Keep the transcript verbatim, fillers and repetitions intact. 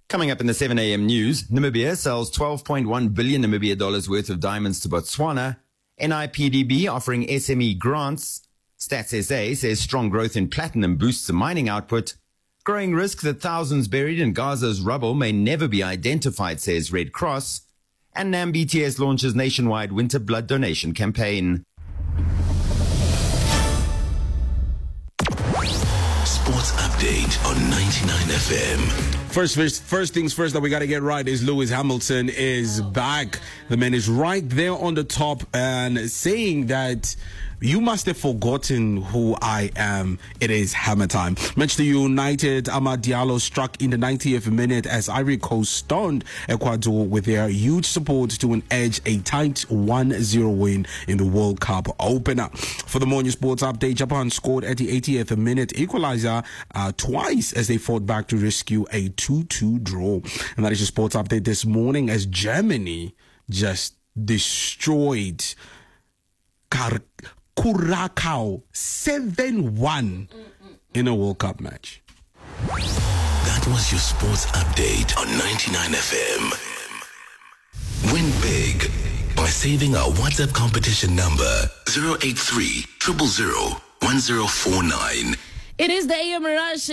Coming up in the seven a.m. news, Namibia sells twelve point one billion Namibia dollars worth of diamonds to Botswana. N I P D B offering S M E grants. Stats S A says strong growth in platinum boosts the mining output. Growing risk that thousands buried in Gaza's rubble may never be identified, says Red Cross. And N A M B T S launches nationwide winter blood donation campaign. Sports update on ninety-nine F M. First, first, first things first that we got to get right is Lewis Hamilton is back. The man is right there on the top and saying that you must have forgotten who I am. It is hammer time. Manchester United, Amad Diallo struck in the ninetieth minute as Ivory Coast stunned Ecuador with their huge support to an edge a tight one zero win in the World Cup opener. For the morning sports update, Japan scored at the eightieth minute equalizer uh, twice as they fought back to rescue a two two draw. And that is your sports update this morning as Germany just destroyed Car- Curacao seven one in a World Cup match. That was your sports update on ninety-nine F M. Win big by saving our WhatsApp competition number zero eight three, zero zero zero, one zero four nine. It is the A M Rush.